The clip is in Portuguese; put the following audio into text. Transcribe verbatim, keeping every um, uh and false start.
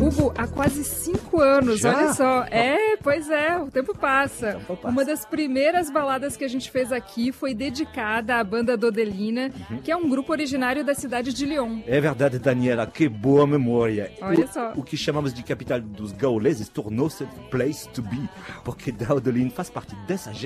Hugo há quase cinco anos, Já? olha só. É, pois é, o tempo passa. O tempo passa. Uma das primeiras baladas que a gente fez aqui foi dedicada à banda Dodelina, uhum. que é um grupo originário da cidade de Lyon. É verdade, Daniela, que boa memória. Olha o, só. O que chamamos de capital dos gauleses tornou-se place to be, porque Dodelina faz parte dessa